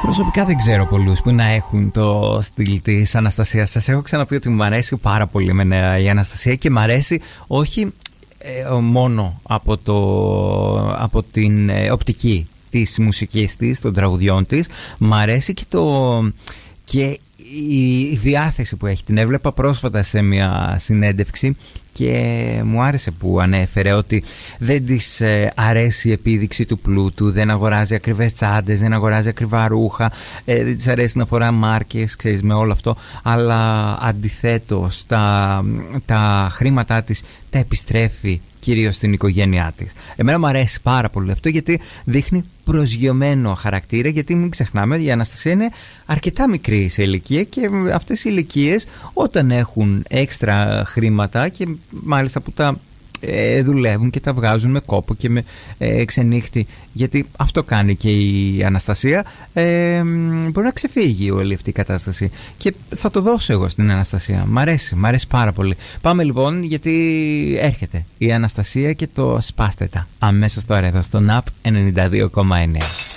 Προσωπικά δεν ξέρω πολλούς που να έχουν το στυλ της Αναστασίας. Σας έχω ξαναπεί ότι μου αρέσει πάρα πολύ εμένα η Αναστασία και μου αρέσει όχι μόνο από την οπτική της μουσικής της, των τραγουδιών της. Μ' αρέσει και η διάθεση που έχει. Την έβλεπα πρόσφατα σε μια συνέντευξη και μου άρεσε που ανέφερε ότι δεν της αρέσει η επίδειξη του πλούτου, δεν αγοράζει ακριβές τσάντες, δεν αγοράζει ακριβά ρούχα, δεν της αρέσει να φορά μάρκες, ξέρεις, με όλο αυτό, αλλά αντιθέτως τα χρήματά της τα επιστρέφει κυρίως στην οικογένειά της. Εμένα μου αρέσει πάρα πολύ αυτό γιατί δείχνει προσγειωμένο χαρακτήρα, γιατί μην ξεχνάμε η Αναστασία είναι αρκετά μικρή σε ηλικία και αυτές οι ηλικίες όταν έχουν έξτρα χρήματα και μάλιστα που τα δουλεύουν και τα βγάζουν με κόπο και με ξενύχτη, γιατί αυτό κάνει και η Αναστασία, μπορεί να ξεφύγει όλη αυτή η κατάσταση και θα το δώσω εγώ στην Αναστασία. Μ' αρέσει πάρα πολύ. Πάμε λοιπόν, γιατί έρχεται η Αναστασία και το σπάστε τα αμέσως τώρα εδώ στο NAP 92,9.